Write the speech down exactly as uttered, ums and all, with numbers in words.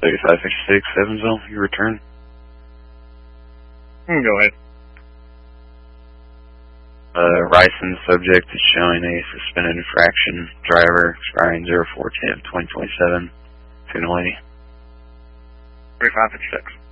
thirty-five fifty-six, Evansville, your return. Mm, go ahead. Uh, Ryson subject is showing a suspended infraction. Driver expiring zero four ten of twenty twenty-seven. Signal eighty. thirty-five fifty-six.